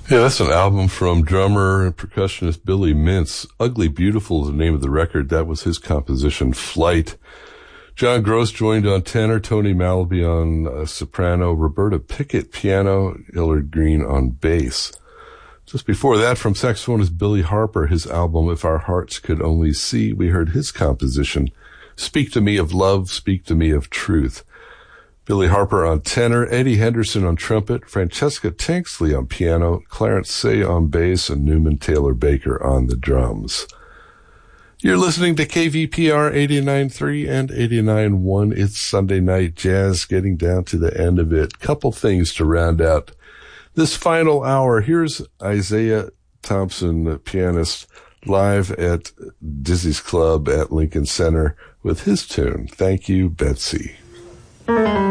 Yeah, that's an album from drummer and percussionist Billy Mintz. Ugly Beautiful is the name of the record. That was his composition, Flight. John Gross joined on tenor, Tony Malaby on soprano, Roberta Pickett piano, Hillard Green on bass. Just before that, from saxophonist Billy Harper, his album If Our Hearts Could Only See, we heard his composition, Speak to Me of Love, Speak to Me of Truth. Billy Harper on tenor, Eddie Henderson on trumpet, Francesca Tanksley on piano, Clarence Say on bass, and Newman Taylor Baker on the drums. You're listening to KVPR 89.3 and 89.1. It's Sunday Night Jazz, getting down to the end of it. Couple things to round out this final hour. Here's Isaiah Thompson, the pianist, live at Dizzy's Club at Lincoln Center with his tune, Thank You, Betsy.